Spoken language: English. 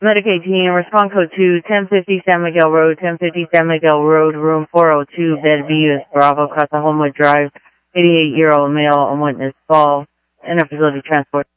Medicaid team, respond code 2, 1050 San Miguel Road, 1050 San Miguel Road, room 402, bed B is Bravo, Casa Homewood Drive, 88-year-old male, unwitnessed fall, inter-facility transport.